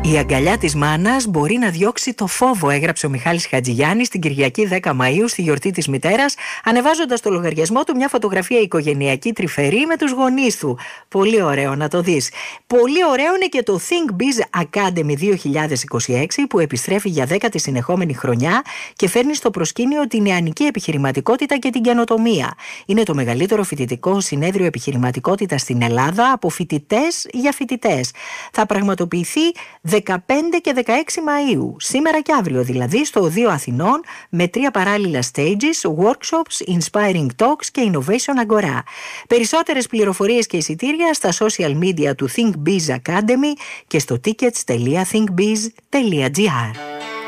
Η αγκαλιά της μάνας μπορεί να διώξει το φόβο, έγραψε ο Μιχάλης Χατζηγιάννης την Κυριακή 10 Μαΐου στη γιορτή της μητέρας, ανεβάζοντας στο λογαριασμό του μια φωτογραφία οικογενειακή τρυφερή με τους γονείς του. Πολύ ωραίο, να το δεις. Πολύ ωραίο είναι και το Think Biz Academy 2026 που επιστρέφει για 10η συνεχόμενη χρονιά και φέρνει στο προσκήνιο την νεανική επιχειρηματικότητα και την καινοτομία. Είναι το μεγαλύτερο φοιτητικό συνέδριο επιχειρηματικότητας στην Ελλάδα από φοιτητές για φοιτητές. Θα πραγματοποιηθεί 15 και 16 Μαΐου, σήμερα και αύριο δηλαδή, στο Οδείο Αθηνών, με 3 παράλληλα stages, workshops, inspiring talks και innovation αγορά. Περισσότερες πληροφορίες και εισιτήρια στα social media του Think Biz Academy και στο tickets.thinkbiz.gr.